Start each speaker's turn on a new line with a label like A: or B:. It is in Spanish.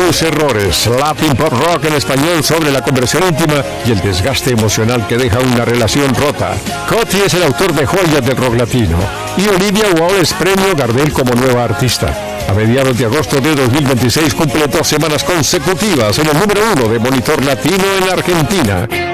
A: tus errores. Latin Pop Rock en español sobre la conversión íntima y el desgaste emocional que deja una relación rota. Coti es el autor de joyas del rock latino y Olivia Wilde es premio Gardel como nueva artista. A mediados de agosto de 2026 cumple 2 semanas consecutivas en el número 1 de Monitor Latino en Argentina.